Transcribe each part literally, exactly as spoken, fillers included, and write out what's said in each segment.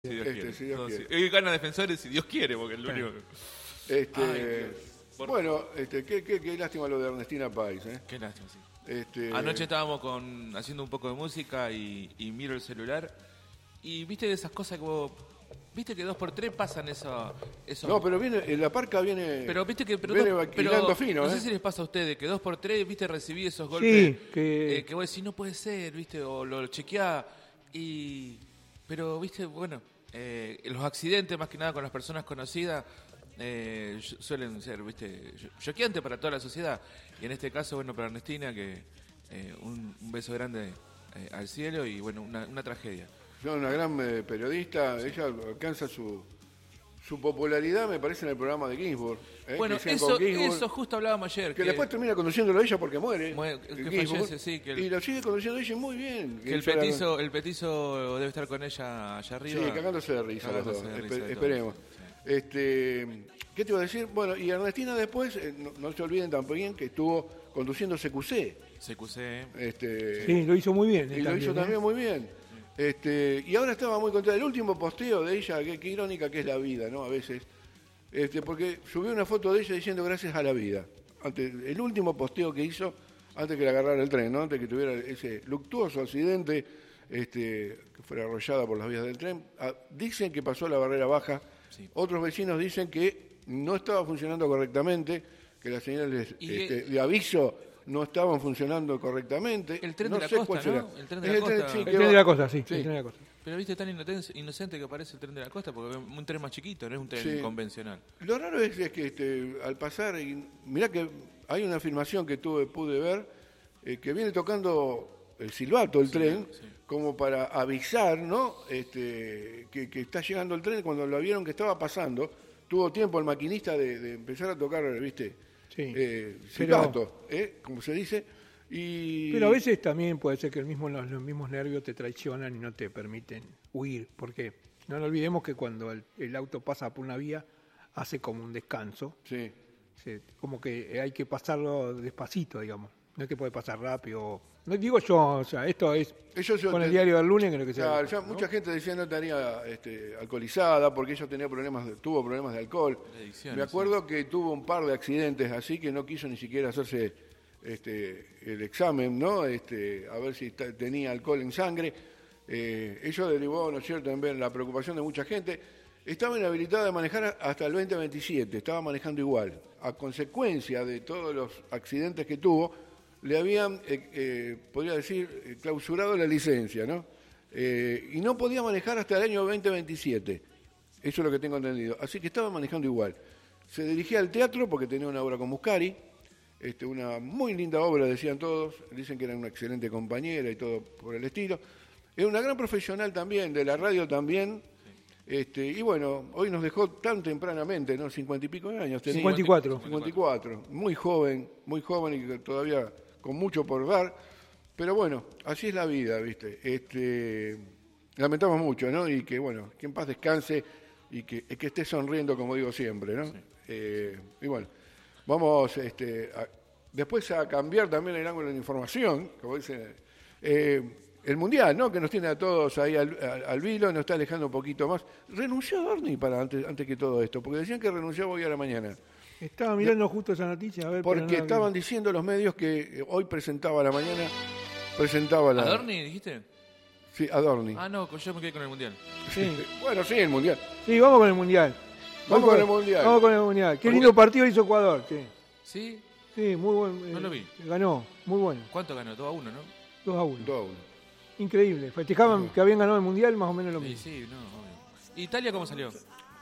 Si Dios este, quiere. si Dios No, quiere. si- Hoy gana Defensores si Dios quiere, porque es lo único que... Este, Ay, por- bueno, este, qué, qué, qué lástima lo de Ernestina Pais, ¿eh? Qué lástima, sí. Este, Anoche estábamos con, haciendo un poco de música y, y miro el celular y viste de esas cosas que vos... Viste que dos por tres pasan eso... eso No, pero viene, en la parca viene. Pero viste que pero, viene dos- pero hilando fino, no ¿eh? sé si les pasa a ustedes que dos por tres, viste, recibí esos golpes Sí, que- eh, que vos decís no puede ser, viste, o lo chequeá y pero viste, bueno, eh, los accidentes más que nada con las personas conocidas eh, suelen ser, viste, choqueantes para toda la sociedad y en este caso, bueno, para Ernestina que eh, un, un beso grande eh, al cielo y bueno, una, una tragedia. No, una gran eh, periodista, ella alcanza su, su popularidad, me parece, en el programa de Ginsburg. ¿eh? Bueno, Que hicieron eso, con Ginsburg, eso justo hablábamos ayer. que, después termina conduciéndolo ella porque muere. Muere, que Ginsburg, fallece, sí, que el- y lo sigue conduciendo ella muy bien. Que el hizo la- petizo, el petizo debe estar con ella allá Sí, arriba. cagándose de risa los dos. Cagándose de risa Espe- de esperemos. todos, sí. Este, ¿qué te iba a decir? Bueno, y Ernestina después, eh, no, no se olviden también que estuvo conduciendo C Q C. C Q C. Este, Sí, lo hizo muy bien. y él lo hizo ¿eh? también muy bien. Este, y ahora estaba muy contenta. El último posteo de ella, qué, qué irónica que es la vida, ¿no? A veces. Este, porque subió una foto de ella diciendo gracias a la vida. Antes, el último posteo que hizo antes que le agarrara el tren, ¿no? Antes que tuviera ese luctuoso accidente, este, que fuera arrollada por las vías del tren. Ah, dicen que pasó la barrera baja. Sí. Otros vecinos dicen que no estaba funcionando correctamente, que las señales Y este, que- de aviso no estaban funcionando correctamente. El tren no de la sé costa, cuál será. ¿no? El tren de Es la el tren, costa. sí, El que tren va- de la costa, sí, sí. el tren de la costa. Pero viste tan inoten- inocente que parece el tren de la costa porque es un tren más chiquito, no es un tren Sí. convencional. Lo raro es, es que este, al pasar, y mirá que hay una filmación que tuve, pude ver, eh, que viene tocando el silbato, el tren, sí. como para avisar, ¿no? Este, que, que está llegando el tren. Cuando lo vieron que estaba pasando, tuvo tiempo el maquinista de, de empezar a tocar, ¿viste? Sí. Eh, Pero- silbato, ¿eh? Como se dice. Y... Pero a veces también puede ser que el mismo, los, los mismos nervios te traicionan y no te permiten huir, porque no nos olvidemos que cuando el, el auto pasa por una vía hace como un descanso, Sí. se- como que hay que pasarlo despacito, digamos, no es que puede pasar rápido. No digo yo, o sea, esto es Ellos yo con te- el diario del lunes que lo que sea. Claro, ya ¿no? mucha gente decía no estaría este, alcoholizada porque ella tenía problemas, de- tuvo problemas de alcohol. De adicciones, Me acuerdo que tuvo un par de accidentes así que no quiso ni siquiera hacerse este, el examen, ¿no? Este, a ver si ta- tenía alcohol en sangre. Eh, ello derivó, ¿no es cierto?, en ver la preocupación de mucha gente. Estaba inhabilitada de manejar hasta el veinte veintisiete, estaba manejando igual. A consecuencia de todos los accidentes que tuvo, le habían, eh, eh, podría decir, eh, clausurado la licencia, ¿no? Eh, y no podía manejar hasta el año veinte veintisiete. Eso es lo que tengo entendido. Así que estaba manejando igual. Se dirigía al teatro porque tenía una obra con Muscari, este, una muy linda obra, decían todos. Dicen que era una excelente compañera y todo por el estilo. Era una gran profesional también, de la radio también. Este, y bueno, hoy nos dejó tan tempranamente, ¿no? Cincuenta y pico de años tenía. cincuenta y cuatro. cincuenta y cuatro. Muy joven, muy joven y que todavía con mucho por dar. Pero bueno, así es la vida, ¿viste? Este, lamentamos mucho, ¿no? Y que, bueno, que en paz descanse y que, que esté sonriendo, como digo siempre, ¿no? Eh, y bueno, vamos este, a- después a cambiar también el ángulo de la información, como dicen. Eh, el Mundial, ¿no? Que nos tiene a todos ahí al, al, al vilo, nos está alejando un poquito más. Renunció Dorni para antes, antes que todo esto, porque decían que renunciaba hoy a la mañana. Estaba mirando justo esa noticia, a ver. pero Porque no- estaban diciendo los medios que eh, hoy presentaba a la mañana, presentaba la... ¿Adorni dijiste? Sí, Adorni. Ah, no, yo me quedé con el mundial. Sí. Bueno, sí, el Mundial. Sí, vamos con el Mundial. Vamos con el Mundial. Vamos con el Mundial. Qué lindo partido hizo Ecuador, sí. ¿Sí? Sí, muy bueno. No lo vi. Ganó, muy bueno. ¿Cuánto ganó? dos a uno, ¿no? dos a uno. dos a uno. Increíble. Festejaban que habían ganado el Mundial, más o menos lo Sí, mismo. sí, no, obvio. ¿Italia cómo salió?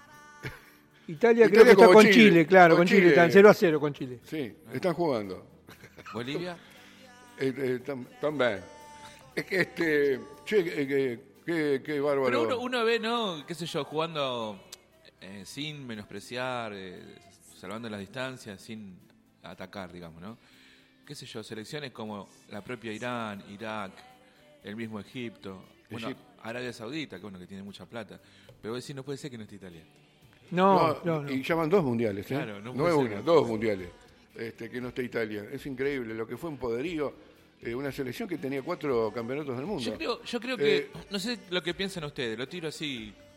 Italia, Italia creo que está como con Chile, Chile, claro, con con Chile. Chile. Están cero a cero con Chile. Sí, están jugando. ¿Bolivia? Eh, eh, tam- También. Es que este... Che, eh, que- qué, qué bárbaro. Pero uno, uno ve, ¿no? Qué sé yo, jugando eh, sin menospreciar, eh, salvando las distancias, sin atacar, digamos, ¿no? Qué sé yo, selecciones como la propia Irán, Irak, el mismo Egipto, bueno, Egipto. Arabia Saudita, que bueno, que tiene mucha plata. Pero vos decís, no puede ser que no esté Italia. No, No, no, no. Y llaman dos mundiales, ¿eh? Claro, no no puede es ser, una, no dos puede mundiales este, que no está Italia. Es increíble lo que fue un poderío, eh, una selección que tenía cuatro campeonatos del mundo. Yo creo, yo creo que, Eh, no sé lo que piensan ustedes, lo tiro así